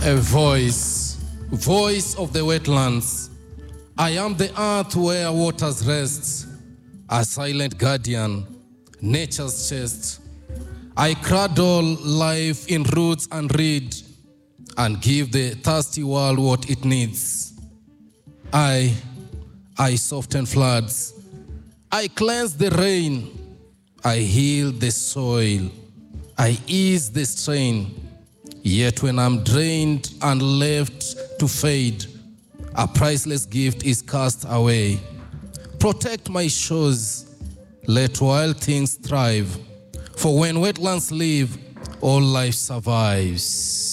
A voice of the wetlands. I am the earth where waters rest, a silent guardian, nature's chest. I cradle life in roots and reed, and give the thirsty world what it needs. I soften floods. I cleanse the rain. I heal the soil. I ease the strain. Yet when I'm drained and left to fade, a priceless gift is cast away. Protect my shores. Let wild things thrive. For when wetlands live, all life survives.